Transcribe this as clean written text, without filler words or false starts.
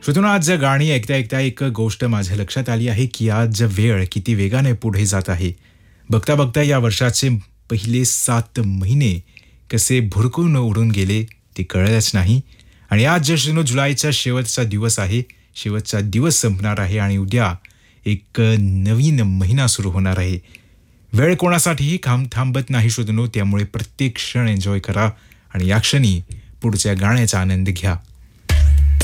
श्रोत्यांनो, आज गाणी ऐकता ऐकता एक गोष्ट माझ्या लक्षात आली आहे, की आज वेळ किती वेगाने पुढे जात आहे. बघता बघता या वर्षाचे पहिले 7 महिने कसे भुरकून उडून गेले ते कळलंच नाही. आणि आज श्रोत्यांनो, जुलैचा शेवटचा दिवस आहे. शेवटचा दिवस संपणार आहे आणि उद्या एक नवीन महिना सुरू होणार आहे. वेळ कोणासाठीही थांबत नाही श्रोत्यांनो, त्यामुळे प्रत्येक क्षण एन्जॉय करा आणि या क्षणी पुढच्या गाण्याचा आनंद घ्या.